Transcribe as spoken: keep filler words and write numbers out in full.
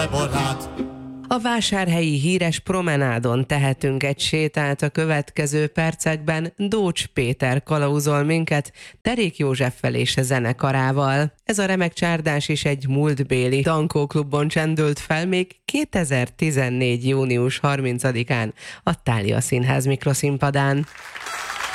barát. A vásárhelyi híres promenádon tehetünk egy sétát a következő percekben. Dócs Péter kalauzol minket Derék Józseffel és a zenekarával. Ez a remek csárdás is egy múltbéli tankóklubban csendült fel még kétezer-tizennégy. június harmincadikán a Thália Színház mikroszínpadán.